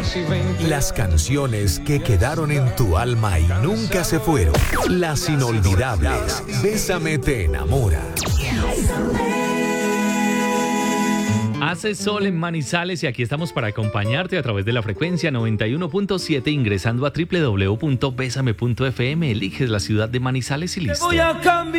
Las canciones que quedaron en tu alma y nunca se fueron. Las inolvidables. Bésame te enamora. Hace sol en Manizales y aquí estamos para acompañarte a través de la frecuencia 91.7 ingresando a www.besame.fm. Eliges la ciudad de Manizales y listo.